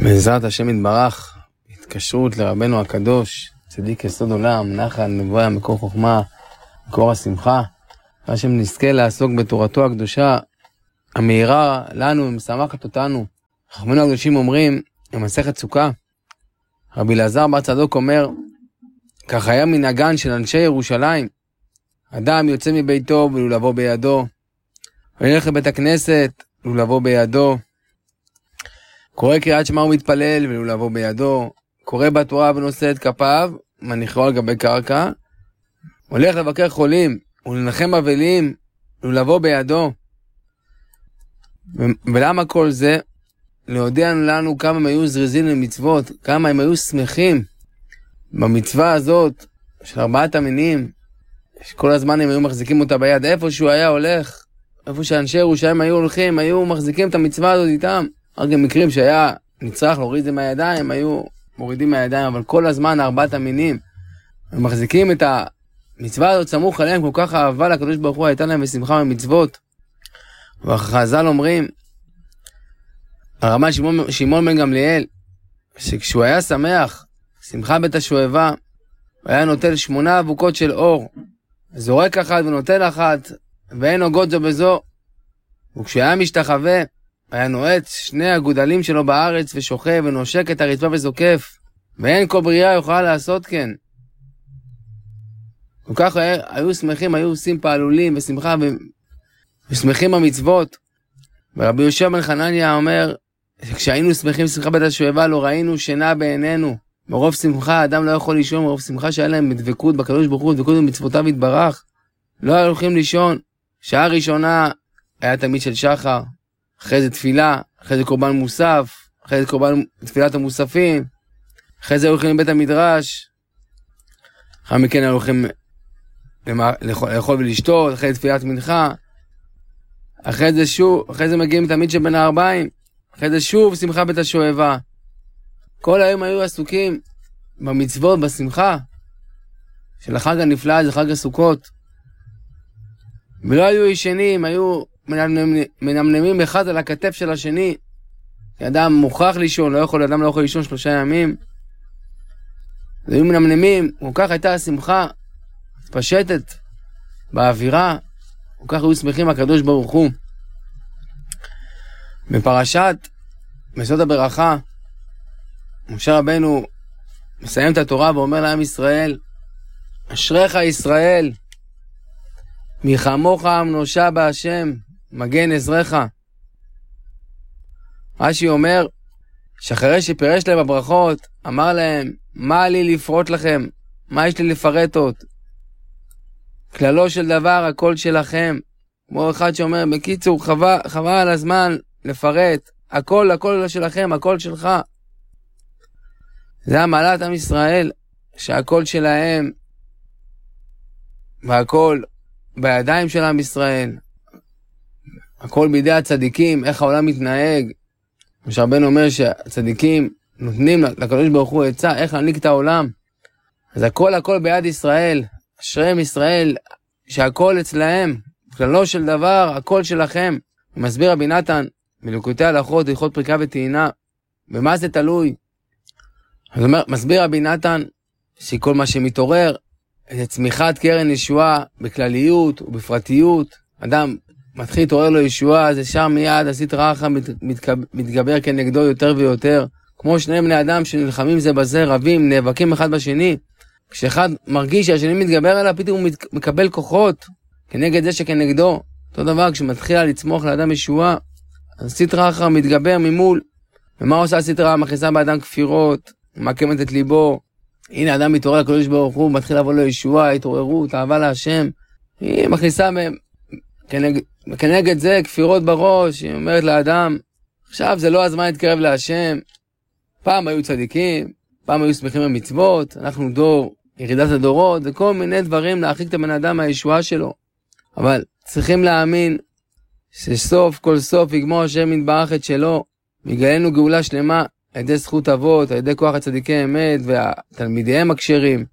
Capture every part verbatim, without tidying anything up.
בעזרת השם יתברך, התקשרות לרבנו הקדוש, צדיק יסוד עולם, נחל נבואה, מקור חוכמה, מקור השמחה. השם נזכה לעסוק בתורתו הקדושה, המאירה לנו ומשמחת אותנו. חכמינו הקדושים אומרים, במסכת סוכה, רבי אלעזר בר צדוק אומר, כך היה מנהגן של אנשי ירושלים, אדם יוצא מביתו ולו לבוא בידו, הולך לבית הכנסת ולו לבוא בידו, קורא קריאת שמע ומתפלל ולו לבוא בידו, קורא בתורה ונושא את כפיו, מניחו על גבי קרקע, הולך לבקר חולים ולנחם אבלים ולו לבוא בידו. ולמה כל זה? להודיע לנו כמה הם היו זריזים למצוות, כמה הם היו שמחים במצווה הזאת של ארבעת המינים, שכל הזמן הם היו מחזיקים אותה ביד. איפה שהוא היה הולך, איפה שאנשי ירושלים היו הולכים, היו מחזיקים את המצווה הזאת איתם. רק גם מקרים שהיה נצטרך להוריד את זה מהידיים, היו מורידים מהידיים, אבל כל הזמן ארבעת המינים הם מחזיקים את המצווה הזאת סמוך עליהם, כל כך אהבה לקדוש ברוך הוא הייתה להם ושמחה במצוות. והחז"ל אומרים, הרמ"א שמעון, שמעון בן גמליאל, שכשהוא היה שמח, שמחה בית השואבה, הוא היה נוטל שמונה אבוקות של אור, זורק אחת ונוטל אחת, ואין נוגעות זו בזו. וכשהוא היה משתחווה, היה נועץ שני הגודלים שלו בארץ ושוכב ונושק את הרצפה וזוקף, ואין כל בריאה יוכל לעשות כן. וכך היו שמחים, היו עושים פעלולים ושמחה ו... ושמחים במצוות. ורבי יהושע בן חנניה אומר, שכשהיינו שמחים שמחה בית השואבה לא ראינו שינה בעינינו. מרוב שמחה אדם לא יכול לישון, מרוב שמחה שהיה להם בדבקות בקדוש ברוך הוא, דבקות במצוותיו יתברך. לא היו הולכים לישון. שעה ראשונה היה תמיד של שחר, אחרי זה תפילה, אחרי זה קורבן מוסף, אחרי זה קורבן תפילת המוספים, אחרי זה הולכים לבית המדרש, אחרי מכן הולכים לאכול ולשתות, אחרי זה תפילת מנחה, אחרי זה שוב, אחרי זה מגיעים תמיד שבין הארבעים, אחרי זה שוב שמחה בית השואבה. כל היום היו עסוקים במצוות, בשמחה של החג הנפלא, זה חג הסוכות. ולא היו ישנים, היו מנמנמים אחד על הכתף של השני. אדם מוכרח לישון, לא יכול, אדם לא יכול לישון שלושה ימים. והיו מנמנמים, כל כך הייתה השמחה פשטת באווירה, כל כך היו שמחים הקדוש ברוך הוא. בפרשת מסוד הברכה, משה רבנו מסיים את התורה ואומר לעם ישראל, אשריך ישראל, מי כמוך נושע בהשם, מגן עזרך. רש"י אומר, שאחרי שפירש להם הברכות, אמר להם, מה לי לפרוט לכם? מה יש לי לפרט עוד? כללו של דבר, הכל שלכם. כמו אחד שאומר, בקיצור, חבל, חבל על הזמן לפרט. הכל, הכל שלכם, הכל שלך. זה המעלת עם ישראל, שהכל שלהם, והכל בידיים של עם ישראל. הכל בידי הצדיקים, איך העולם מתנהג. משה רבנו אומר שהצדיקים נותנים לקדוש ברוך הוא עצה, איך להנהיג את העולם. אז הכל הכל ביד ישראל. אשריהם ישראל, שהכל אצלהם, כללו של דבר, הכל שלכם. מסביר רבי נתן, מליקוטי הלכות, הלכות פריקה וטעינה, במה זה תלוי? אז אומר, מסביר רבי נתן, שכל מה שמתעורר, זה צמיחת קרן ישועה, בכלליות ובפרטיות. אדם מתחיל להתעורר לו ישועה, זה שם מיד, הסטרא אחרא מתגבר כנגדו יותר ויותר. כמו שני בני אדם שנלחמים זה בזה, רבים, נאבקים אחד בשני. כשאחד מרגיש שהשני מתגבר עליו, פתאום הוא מקבל כוחות כנגד זה שכנגדו. אותו דבר, כשמתחילה לצמוח לאדם ישועה, הסטרא אחרא מתגבר ממול. ומה עושה הסטרא? מכניסה באדם כפירות, מעקמת את ליבו. הנה אדם מתעורר לקדוש ברוך הוא, מתחיל לבוא לו ישועה, התעוררות, אהבה להשם. היא מכניסה כנגד, כנגד זה כפירות בראש, היא אומרת לאדם, עכשיו זה לא הזמן להתקרב להשם. פעם היו צדיקים, פעם היו שמחים במצוות, אנחנו דור, ירידת הדורות, וכל מיני דברים להרחיק את הבן אדם מהישועה שלו. אבל צריכים להאמין שסוף כל סוף יגמור השם יתברך את שלו, מגלנו גאולה שלמה, על ידי זכות אבות, על ידי כוח הצדיקי אמת והתלמידיהם הכשרים,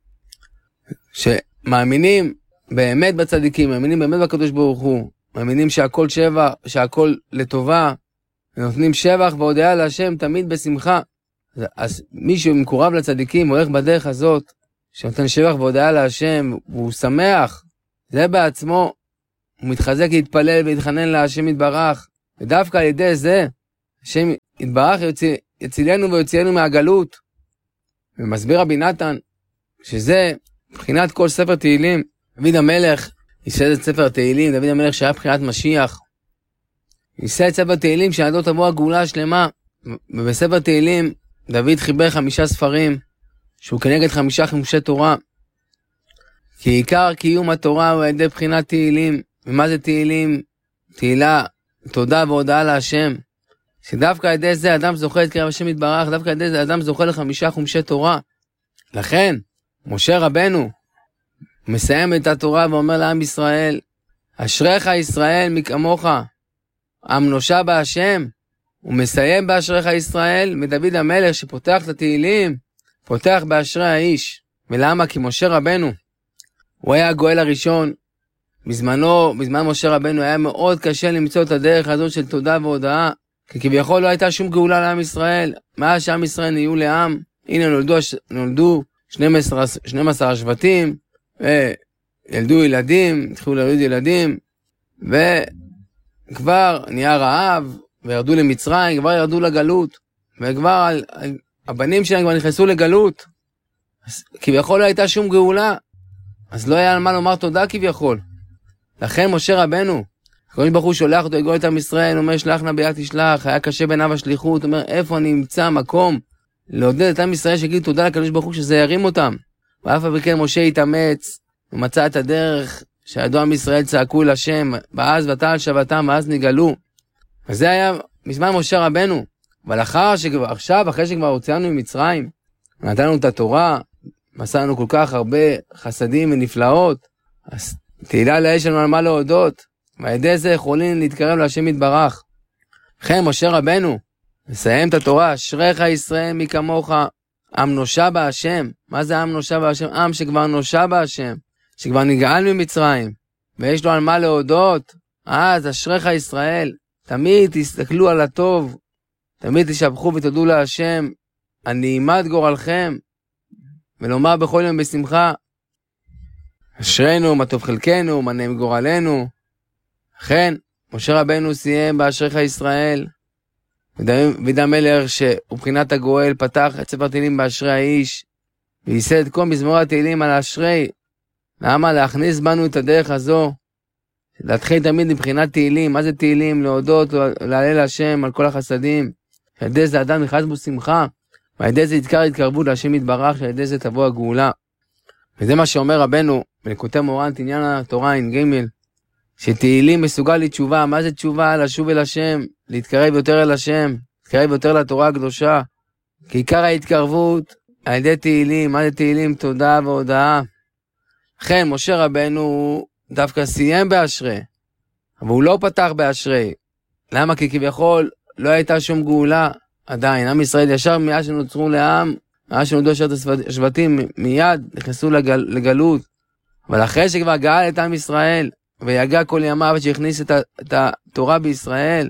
שמאמינים באמת בצדיקים, מאמינים באמת בקדוש ברוך הוא, מאמינים שהכל שבע, שהכל לטובה, ונותנים שבח והודיה להשם תמיד בשמחה. אז מישהו מקורב לצדיקים הולך בדרך הזאת, שנותן שבח והודיה להשם, והוא שמח, זה בעצמו, הוא מתחזק להתפלל ולהתחנן להשם יתברך, ודווקא על ידי זה, השם יתברך יצילנו ויוציאנו מהגלות. ומסביר רבי נתן, שזה מבחינת כל ספר תהילים, דוד המלך ייסד את ספר תהילים, דוד המלך שהיה מבחינת משיח, ייסד את ספר תהילים שעדו תבוא הגאולה השלמה, ובספר תהילים דוד חיבר חמישה ספרים, שהוא כנגד חמישה חימושי תורה, כי עיקר קיום התורה הוא על ידי בחינת תהילים. ומה זה תהילים? תהילה, תודה והודאה להשם, שדווקא על ידי זה אדם זוכה את קרב השם יתברך, דווקא על ידי זה אדם זוכה לחמישה חומשי תורה. לכן משה רבנו מסיים את התורה ואומר לעם ישראל, אשריך ישראל מכמוך, עם נושע בהשם. הוא מסיים באשריך ישראל, ודוד המלך שפותח את התהילים פותח באשרי האיש. ולמה? כי משה רבנו הוא היה הגואל הראשון. בזמנו, בזמן משה רבנו היה מאוד קשה למצוא את הדרך הזאת של תודה והודאה, כי כביכול לא הייתה שום גאולה לעם ישראל. מאז שעם ישראל נהיו לעם, הנה נולדו, נולדו שנים עשר השבטים, וילדו ילדים, התחילו ללוד ילדים, וכבר נהיה רעב, וירדו למצרים, כבר ירדו לגלות, וכבר הבנים שלהם כבר נכנסו לגלות. אז כביכול לא הייתה שום גאולה, אז לא היה על מה לומר תודה כביכול. לכן משה רבנו, הקדוש ברוך הוא שולח אותו לגאול את עם ישראל, אומר שלח נא ביד תשלח, היה קשה בעיניו השליחות, אומר איפה אני אמצא מקום לעודד את עם ישראל שיגיד תודה לקדוש ברוך הוא שזה ירים אותם. ואף על פי כן משה התאמץ, ומצא את הדרך שידוע עם ישראל צעקו אל השם, ואז ותעל שבתם ואז נגאלו. וזה היה מזמן משה רבנו. אבל אחר שכבר, עכשיו, אחרי שכבר הוצאנו ממצרים, נתנו את התורה, מסענו כל כך הרבה חסדים ונפלאות, אז תהילה לאש לנו על מה להודות, ועל ידי זה יכולים להתקרב להשם יתברך. לכן משה רבנו מסיים את התורה, אשריך ישראל מכמוך, עם נושע בהשם. מה זה עם נושע בהשם? עם שכבר נושע בהשם, שכבר נגאל ממצרים, ויש לו על מה להודות. אז אשריך ישראל, תמיד תסתכלו על הטוב, תמיד תשבחו ותודו להשם, הנעימת גורלכם, ולומר בכל יום בשמחה, אשרינו, מה טוב חלקנו, מה נעים גורלנו. לכן, משה רבנו סיים באשריך ישראל, ודוד המלך שהוא מבחינת הגואל פתח את ספר תהילים באשרי האיש, וייסד את כל מזמור התהילים על אשרי. למה? להכניס בנו את הדרך הזו, להתחיל תמיד מבחינת תהילים. מה זה תהילים? להודות, להלל השם על כל החסדים, שעל ידי זה אדם נכנס בו שמחה, ועל ידי זה יתקר התקרבות להשם יתברך, שעל ידי זה תבוא הגאולה. וזה מה שאומר רבנו בליקוטי מורן עניין התורה אין ג', שתהילים מסוגל לתשובה. מה זה תשובה? לשוב אל השם, להתקרב יותר אל השם, להתקרב יותר לתורה הקדושה, כי עיקר ההתקרבות על ידי תהילים. מה זה תהילים? תודה והודאה. לכן משה רבנו דווקא סיים באשרי, אבל הוא לא פתח באשרי. למה? כי כביכול לא הייתה שום גאולה עדיין. עם ישראל ישר מיד שנוצרו לעם, מאז שנולדו עשרת השבטים, מיד נכנסו לגל, לגלות. אבל אחרי שכבר גאל את עם ישראל, ויגע כל ימיו שהכניס את, את התורה בישראל,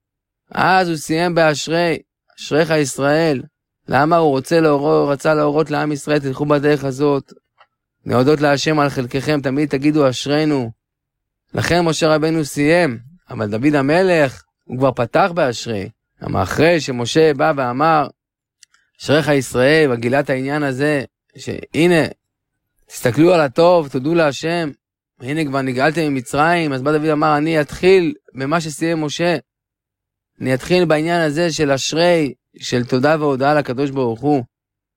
אז הוא סיים באשרי, אשריך ישראל. למה? הוא רוצה להורות, רצה להורות לעם ישראל, תלכו בדרך הזאת, להודות להשם על חלקכם, תמיד תגידו אשרינו. לכן משה רבנו סיים, אבל דוד המלך הוא כבר פתח באשרי. אבל אחרי שמשה בא ואמר אשריך ישראל, וגילת העניין הזה, שהנה תסתכלו על הטוב, תודו להשם, הנה כבר נגאלתם ממצרים. אז בא דוד אמר, אני אתחיל במה שסיים משה, אני אתחיל בעניין הזה של אשרי, של תודה והודאה לקדוש ברוך הוא.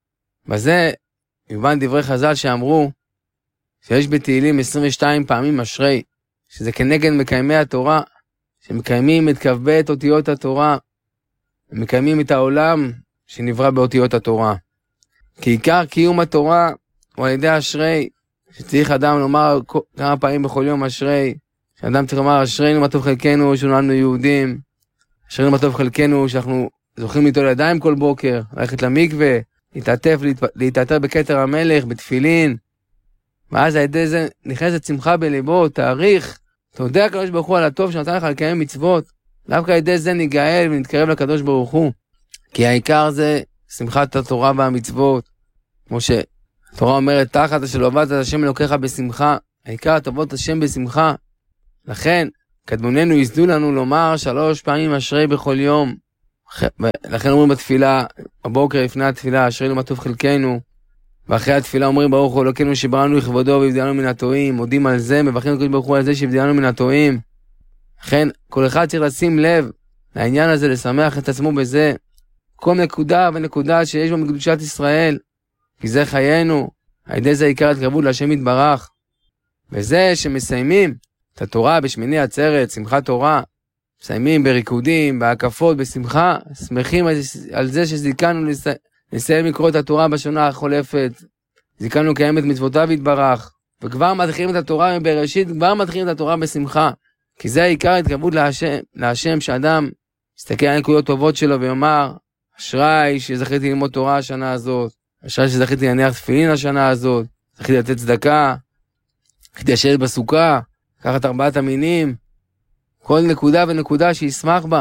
וזה יובן דברי חז"ל שאמרו שיש בתהילים עשרים ושתיים פעמים אשרי, שזה כנגד מקיימי התורה, שמקיימים את כ"ב אותיות התורה, ומקיימים את העולם שנברא באותיות התורה. כי עיקר קיום התורה הוא על ידי אשרי, שצריך אדם לומר כמה פעמים בכל יום אשרי, שאדם צריך לומר אשרינו מה טוב חלקנו שנולדנו יהודים, אשרינו מה טוב חלקנו שאנחנו זוכים איתו לידיים כל בוקר, ללכת למקווה, להתעטף, להתעטר בכתר המלך, בתפילין, ואז על ידי זה נכנסת שמחה בליבו, תאריך, תודה הקדוש ברוך הוא על הטוב שנתן לך לקיים מצוות, דווקא על ידי זה ניגאל ונתקרב לקדוש ברוך הוא. כי העיקר זה שמחת התורה והמצוות. כמו שהתורה אומרת, תחת אשר לא עבדת את השם אלוקיך בשמחה. העיקר תעבוד את השם בשמחה. לכן, קדמוננו יסדו לנו לומר שלוש פעמים אשרי בכל יום. לכן אומרים בתפילה, בבוקר לפני התפילה, אשרי מה טוב חלקנו. ואחרי התפילה אומרים ברוך הוא אלוקינו שבראנו לכבודו והבדלנו מן הטועים. מודים על זה, מברכים את הקדוש ברוך הוא על זה שהבדלנו מן הטועים. לכן, כל אחד צריך לשים לב לעניין הזה, לשמח את עצמו בזה. כל נקודה ונקודה שיש בו מקדושת ישראל. כי זה חיינו. על ידי זה עיקר התקרבות להשם יתברך. וזה שמסיימים את התורה בשמיני עצרת, שמחת תורה, מסיימים בריקודים, בהקפות, בשמחה, שמחים על זה שזיכנו לסיים לקרוא את התורה בשנה החולפת, זיכנו קיים את מצוותיו יתברך, וכבר מתחילים את התורה בראשית, כבר מתחילים את התורה בשמחה, כי זה העיקר התקרבות להשם, להשם שאדם יסתכל על נקודות טובות שלו ויאמר, אשרי שזכיתי ללמוד תורה השנה הזאת, אשרי שזכיתי להניח תפילין השנה הזאת, זכיתי לתת צדקה, זכיתי לשבת בסוכה, לקחת ארבעת המינים, כל נקודה ונקודה שישמח בה.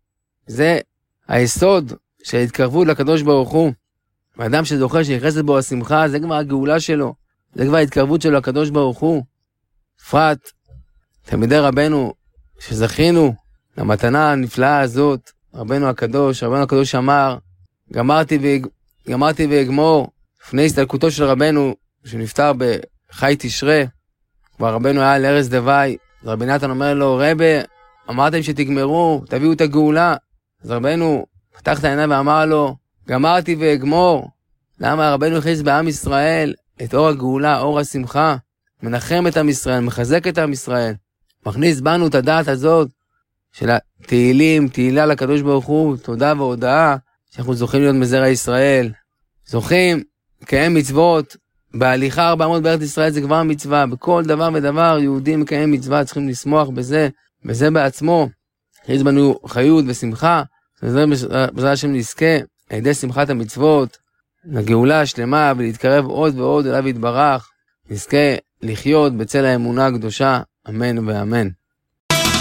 זה היסוד של התקרבות לקדוש ברוך הוא. האדם שזוכר שנכנסת בו השמחה, זה כבר הגאולה שלו. זה כבר ההתקרבות שלו לקדוש ברוך הוא. בפרט, תלמידי רבנו שזכינו למתנה הנפלאה הזאת, רבנו הקדוש, רבנו הקדוש אמר, גמרתי, והג... גמרתי ואגמור, לפני הסתלקותו של רבנו, שנפטר בחי תשרה, כבר רבנו היה על ערש דווי, רבי נתן אומר לו, רבי, אמרתם שתגמרו, תביאו את הגאולה. אז רבנו פתח את העיניים ואמר לו, גמרתי ואגמור. למה רבנו הכניס בעם ישראל את אור הגאולה, אור השמחה, מנחם את עם ישראל, מחזק את עם ישראל, מכניס בנו את הדעת הזאת של התהילים, תהילה לקדוש ברוך הוא, תודה והודאה, שאנחנו זוכים להיות מזרע ישראל, זוכים לקיים מצוות, בהליכה ארבע מאות בארץ ישראל זה כבר מצווה, בכל דבר ודבר יהודים מקיים מצווה, צריכים לשמוח בזה, בזה בעצמו, יש בנו חיות ושמחה, וזה בזה השם נזכה, על ידי שמחת המצוות, לגאולה השלמה ולהתקרב עוד ועוד אליו יתברך, נזכה לחיות בצל האמונה הקדושה, אמן ואמן.